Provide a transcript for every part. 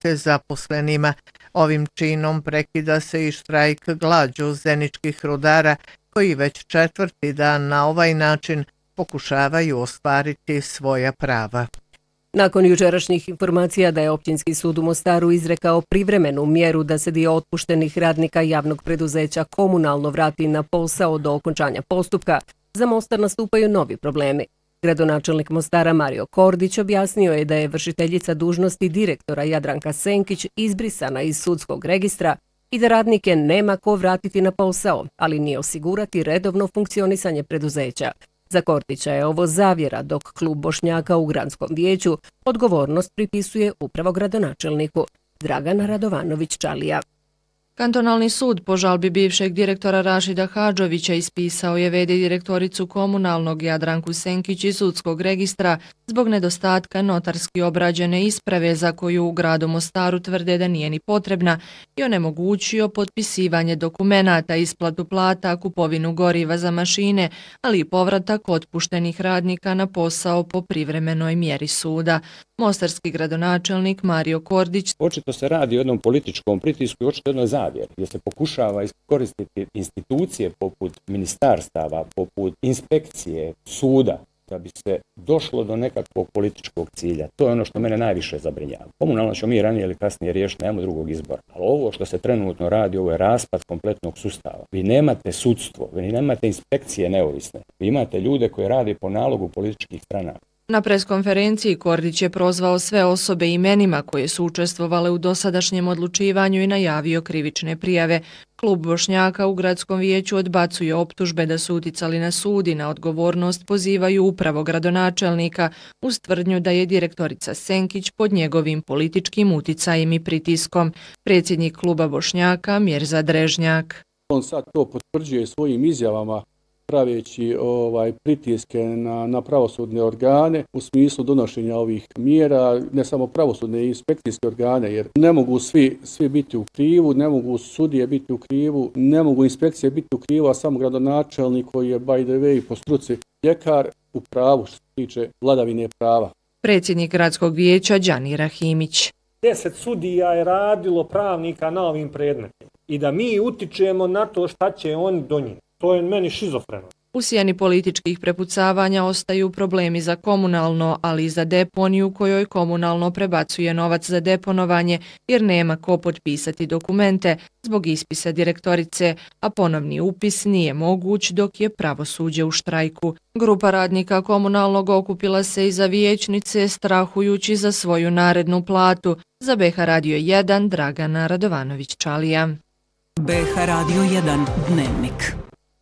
plate zaposlenima. Ovim činom prekida se i štrajk glađu zeničkih rudara koji već 4. dan na ovaj način pokušavaju ostvariti svoja prava. Nakon jučerašnjih informacija da je Općinski sud u Mostaru izrekao privremenu mjeru da se dio otpuštenih radnika javnog preduzeća komunalno vrati na posao do okončanja postupka, za Mostar nastupaju novi problemi. Gradonačelnik Mostara Mario Kordić objasnio je da je vršiteljica dužnosti direktora Jadranka Senkić izbrisana iz sudskog registra i da radnike nema ko vratiti na posao, ali ni osigurati redovno funkcionisanje preduzeća. Za Kordića je ovo zavjera, dok klub Bošnjaka u gradskom vijeću odgovornost pripisuje upravo gradonačelniku. Dragan Radovanović Čalija. Kantonalni sud po žalbi bivšeg direktora Rašida Hadžovića ispisao je v.d. direktoricu komunalnog Jadranku Senkić iz sudskog registra zbog nedostatka notarski obrađene isprave za koju u gradu Mostaru tvrde da nije ni potrebna i onemogućio potpisivanje dokumenata, isplatu plata, kupovinu goriva za mašine, ali i povratak otpuštenih radnika na posao po privremenoj mjeri suda. Mostarski gradonačelnik Mario Kordić. Očito se radi o jednom političkom pritisku i očito jednoj zavjeri, gdje se pokušava iskoristiti institucije poput ministarstava, poput inspekcije, suda, da bi se došlo do nekakvog političkog cilja. To je ono što mene najviše zabrinjava. Komunalno ćemo mi ranije ili kasnije riješiti, nemamo drugog izbora. Ali ovo što se trenutno radi, ovo je raspad kompletnog sustava. Vi nemate sudstvo, vi nemate inspekcije neovisne, vi imate ljude koji rade po nalogu političkih stranaka. Na preskonferenciji Kordić je prozvao sve osobe imenima koje su učestvovale u dosadašnjem odlučivanju i najavio krivične prijave. Klub Bošnjaka u gradskom vijeću odbacuje optužbe da su uticali na sud i na odgovornost pozivaju upravo gradonačelnika uz tvrdnju da je direktorica Senkić pod njegovim političkim uticajem i pritiskom. Predsjednik kluba Bošnjaka Mirza Drežnjak. On sad to potvrđuje svojim izjavama praveći pritiske na pravosudne organe u smislu donošenja ovih mjera, ne samo pravosudne i inspekcijske organe, jer ne mogu svi biti u krivu, ne mogu sudije biti u krivu, ne mogu inspekcije biti u krivu, a samo gradonačelnik koji je by the way po struci ljekar u pravu što se tiče vladavine prava. Predsjednik gradskog vijeća Đani Rahimić. 10 sudija je radilo pravnika na ovim predmetima i da mi utičemo na to šta će on donijeti. To je meni šizofreno. U sjeni političkih prepucavanja ostaju problemi za komunalno, ali i za deponiju kojoj komunalno prebacuje novac za deponovanje jer nema ko potpisati dokumente zbog ispisa direktorice, a ponovni upis nije moguć dok je pravosuđe u štrajku. Grupa radnika komunalnog okupila se iza vijećnice strahujući za svoju narednu platu. Za BH Radio 1 Dragana Radovanović Čalija. BH Radio 1 Dnevnik.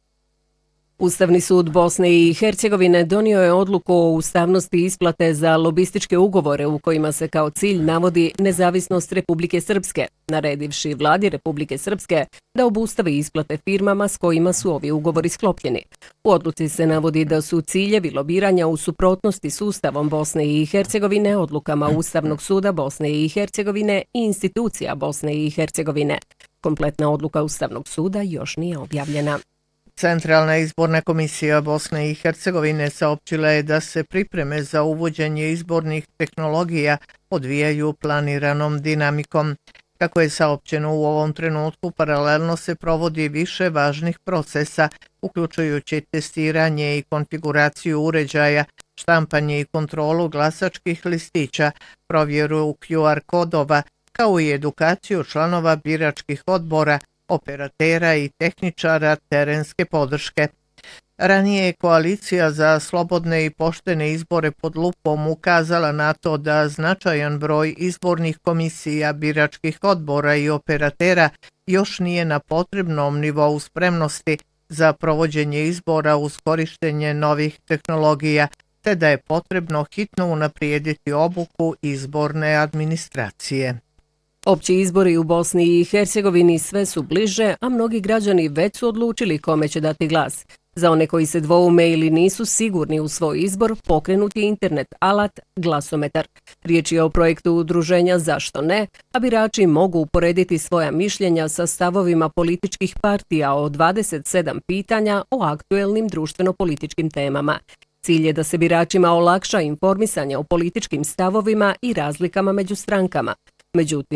Ustavni sud Bosne i Hercegovine donio je odluku o ustavnosti isplate za lobističke ugovore u kojima se kao cilj navodi nezavisnost Republike Srpske, naredivši vladi Republike Srpske da obustavi isplate firmama s kojima su ovi ugovori sklopljeni. U odluci se navodi da su ciljevi lobiranja u suprotnosti s Ustavom Bosne i Hercegovine, odlukama Ustavnog suda Bosne i Hercegovine i institucija Bosne i Hercegovine. Kompletna odluka Ustavnog suda još nije objavljena. Centralna izborna komisija Bosne i Hercegovine saopćila je da se pripreme za uvođenje izbornih tehnologija odvijaju planiranom dinamikom. Kako je saopćeno u ovom trenutku, paralelno se provodi više važnih procesa, uključujući testiranje i konfiguraciju uređaja, štampanje i kontrolu glasačkih listića, provjeru QR kodova, kao i edukaciju članova biračkih odbora, operatera i tehničara terenske podrške. Ranije je Koalicija za slobodne i poštene izbore pod lupom ukazala na to da značajan broj izbornih komisija, biračkih odbora i operatera još nije na potrebnom nivou spremnosti za provođenje izbora uz korištenje novih tehnologija, te da je potrebno hitno unaprijediti obuku izborne administracije. Opći izbori u Bosni i Hercegovini sve su bliže, a mnogi građani već su odlučili kome će dati glas. Za one koji se dvoume ili nisu sigurni u svoj izbor, pokrenut je internet alat Glasometar. Riječ je o projektu udruženja Zašto ne, a birači mogu uporediti svoja mišljenja sa stavovima političkih partija o 27 pitanja o aktuelnim društveno-političkim temama. Cilj je da se biračima olakša informisanje o političkim stavovima i razlikama među strankama. Međutim,